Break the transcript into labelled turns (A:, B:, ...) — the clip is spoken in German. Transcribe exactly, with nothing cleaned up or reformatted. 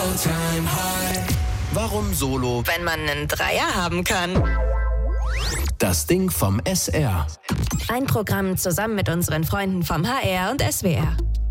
A: All-Time High.
B: Warum Solo,
C: wenn man einen Dreier haben kann?
B: Das Ding vom S R.
C: Ein Programm zusammen mit unseren Freunden vom H R und S W R.